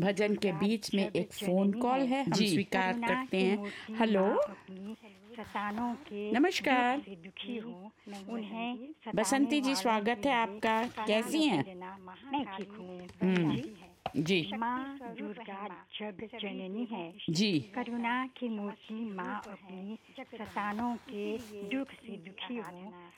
भजन के बीच में एक फोन कॉल है, हम स्वीकार करते हैं। हेलो, नमस्कार दुखी हूँ उन्हें बसंती जी, स्वागत है आपका। कैसी हैं? मैं ठीक हूँ जी माँ दुर्गा जग जननी है जी करुणा की मूर्ति माँ अपनी संतानों के दुख से दुखी हूँ